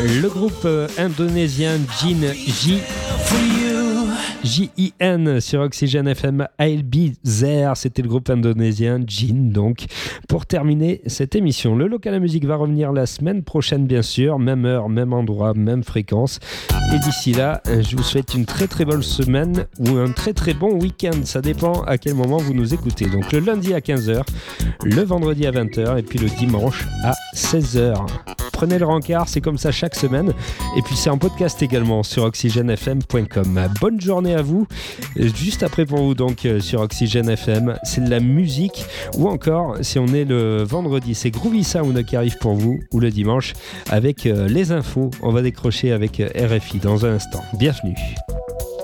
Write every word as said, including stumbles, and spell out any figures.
Le groupe euh, indonésien Jin J. J I N sur Oxygène F M, I'll Be There, c'était le groupe indonésien Jin. Donc, pour terminer cette émission, le local à musique va revenir la semaine prochaine, bien sûr, même heure, même endroit, même fréquence. Et d'ici là, je vous souhaite une très très bonne semaine ou un très très bon week-end. Ça dépend à quel moment vous nous écoutez. Donc, le lundi à quinze heures, le vendredi à vingt heures et puis le dimanche à seize heures. Prenez le rencard, c'est comme ça chaque semaine. Et puis c'est en podcast également sur oxygène f m point com. Bonne journée à vous. Juste après pour vous donc sur Oxygène F M, c'est de la musique. Ou encore, si on est le vendredi, c'est Groovy Sound qui arrive pour vous. Ou le dimanche avec les infos. On va décrocher avec R F I dans un instant. Bienvenue.